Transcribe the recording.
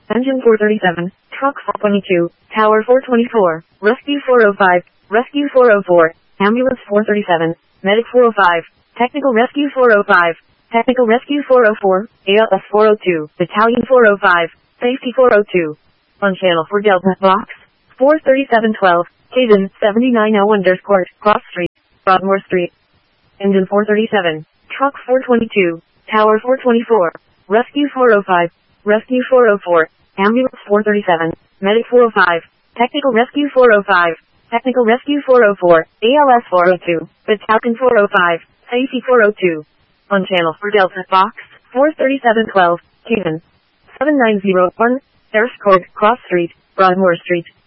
Engine 437, Truck 422, Tower 424, Rescue 405, Rescue 404, Ambulance 437, Medic 405, Technical Rescue 405, Technical Rescue 404, ALS 402, Battalion 405, Safety 402. On channel for Delta, Box 43712, Caden 7901 Court, Cross Street, Broadmoor Street. Engine 437, Truck 422, Tower 424, Rescue 405, Rescue 404, Ambulance 437, Medic 405, Technical Rescue 405, Technical Rescue 404, ALS 402, Battalion 405, Safety 402. On channel for Delta, Box 43712, Caden 7901, Court, Cross Street, Broadmoor Street.